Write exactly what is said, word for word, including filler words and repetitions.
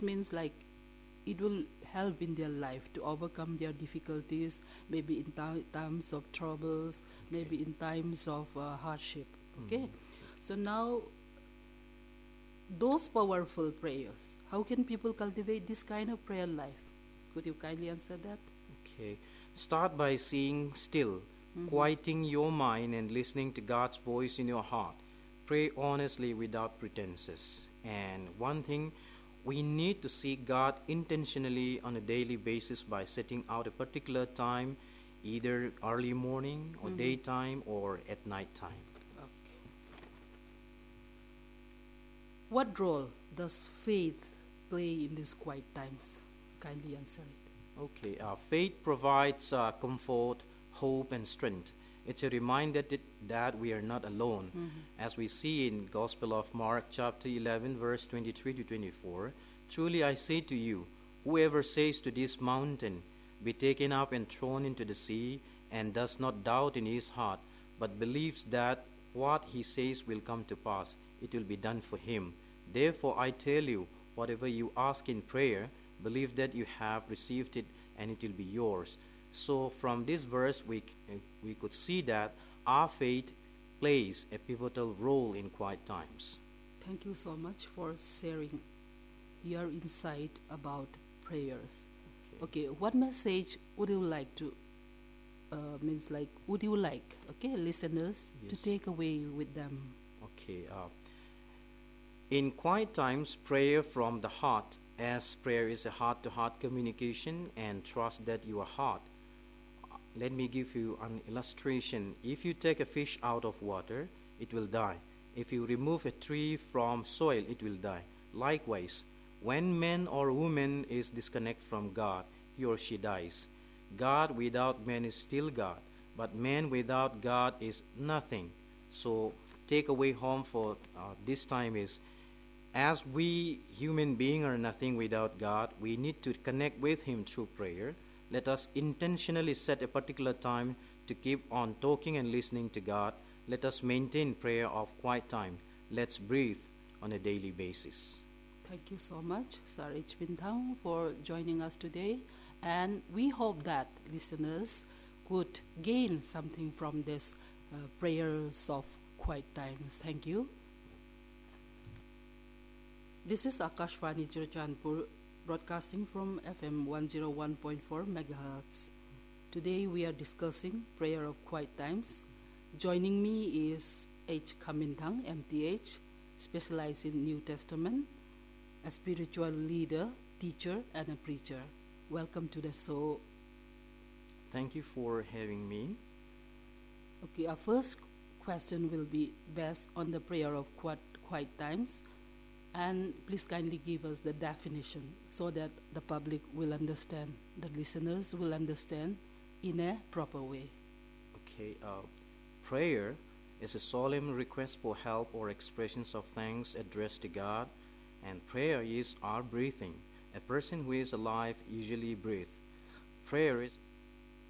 means like it will help in their life to overcome their difficulties, maybe in ti- times of troubles, maybe in times of uh, hardship. Okay, so now those powerful prayers, how can people cultivate this kind of prayer life? Could you kindly answer that? Okay. Start by seeing still, Mhm. quieting your mind and listening to God's voice in your heart. Pray honestly without pretenses. And one thing, we need to seek God intentionally on a daily basis by setting out a particular time, either early morning or Mhm. daytime or at night time. Okay. What role does faith play in these quiet times? Kindly answer it. Okay, uh, faith provides uh, comfort, hope, and strength. It's a reminder that, that we are not alone. Mhm. As we see in Gospel of Mark chapter eleven, verse twenty-three to twenty-four, truly I say to you, whoever says to this mountain, be taken up and thrown into the sea, and does not doubt in his heart, but believes that what he says will come to pass, it will be done for him. Therefore I tell you, whatever you ask in prayer, believe that you have received it and it will be yours. So from this verse we, we could see that our faith plays a pivotal role in quiet times. Thank you so much for sharing your insight about prayers. Okay, what message would you like to, uh, means like, would you like, okay, listeners to Yes. take away with them? Okay. Uh, in quiet times, prayer from the heart, as prayer is a heart-to-heart communication and trust that your heart. Let me give you an illustration. If you take a fish out of water, it will die. If you remove a tree from soil, it will die. Likewise, when man or woman is disconnected from God, he or she dies. God without man is still God, but man without God is nothing. So, take away home for uh, this time is, as we human beings are nothing without God, we need to connect with Him through prayer. Let us intentionally set a particular time to keep on talking and listening to God. Let us maintain prayer of quiet time. Let's breathe on a daily basis. Thank you so much, Sir H. Bintang, for joining us today. And we hope that listeners could gain something from this uh, prayers of quiet times. Thank you. This is Akashvani Churachandpur, broadcasting from F M one oh one point four megahertz. Today we are discussing prayer of quiet times. Joining me is H. Kamintang, M T H, specialized in New Testament, a spiritual leader, teacher, and a preacher. Welcome to the show. Thank you for having me. Okay, our first question will be based on the prayer of quiet, quiet times. And please kindly give us the definition so that the public will understand, the listeners will understand in a proper way. Okay, uh, prayer is a solemn request for help or expressions of thanks addressed to God, and prayer is our breathing. A person who is alive usually breathes. Prayer is